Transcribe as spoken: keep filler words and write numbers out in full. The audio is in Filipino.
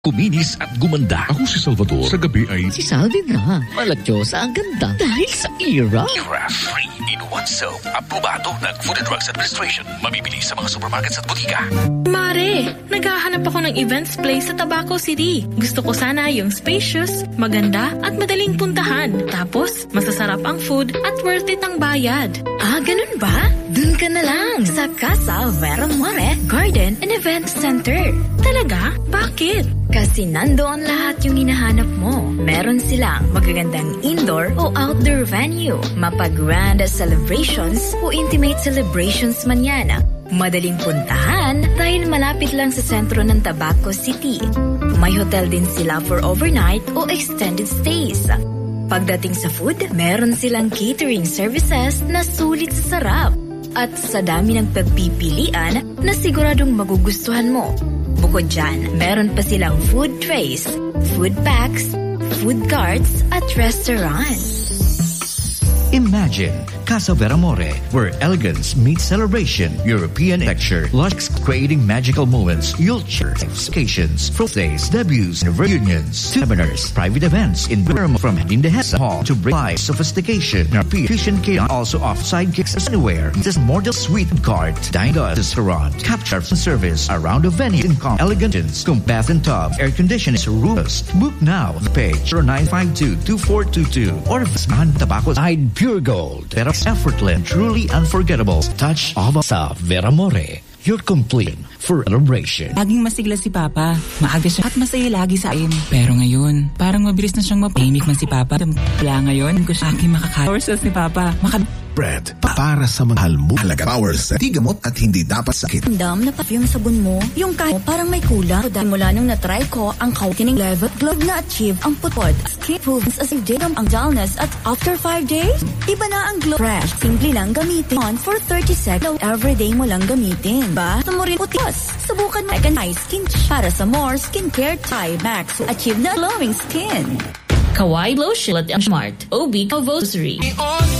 Kuminis at gumanda. Ako si Salvador. Sa gabi ay... Si Salvin na. Malatyosa ang ganda. Dahil sa Era. Era three in one soap. Aprobado ng Food and Drugs Administration. Mabibili sa mga supermarkets at butika. Mare, naghahanap ako ng events place sa Tabaco City. Gusto ko sana yung spacious, maganda at madaling puntahan. Tapos, masasarap ang food at worth it ang bayad. Ah, ganun ba? Dun ka na lang sa Casa Vera More Garden and Event Center. Talaga? Bakit? Kasi nandoon lahat yung hinahanap mo. Meron silang magagandang indoor o outdoor venue, mapag-grand celebrations o intimate celebrations man yan. Madaling puntahan dahil malapit lang sa sentro ng Tabaco City. May hotel din sila for overnight o extended stays. Pagdating sa food, meron silang catering services na sulit sa sarap. At sa dami ng pagpipilian na siguradong magugustuhan mo. Bukod dyan, meron pa silang food trays, food packs, food carts, at restaurants. Imagine Casa Vera More, where elegance meets celebration, European texture, lush creating magical moments, you'll share occasions, birthdays, debuts, and reunions, seminars, private events in Burma, from in the Hessa Hall to bring life sophistication. Our Fusion K also off sidekicks anywhere. This model suite cart, dining restaurant, capture service around the venue in com elegance, bath and tub, air conditioning, robust. Book now. The page zero nine five two, two four two two or Visman Tabaco Side Pure Gold. Pero effortless, truly unforgettable touch of sa Vera More. Your complete for celebration. Laging masigla si Papa. Maaga siya at masaya lagi sa akin. Pero ngayon, parang mabilis na siyang mapahimik man si Papa. Kaya ngayon, ko siya aking makaka-horses ni Papa. Maka... Bread para sa mahal mo. Halaga powers, di gamot at hindi dapat sakit. Dam na perfume sabon mo, yung kahit parang may kulang. Dahil mula nung na-try ko, ang kautining level globe na achieve ang putpot. Skin proves as a datum ang dullness at after five days, iba na ang glow. Fresh, simple lang gamitin on for thirty seconds. Everyday mo lang gamitin. Ba? Sa mo rin putis. Subukan mo second eye skin para sa more skincare tie max. Achieve na glowing skin. Kawaii Lotion at Smart. O B Kavosary.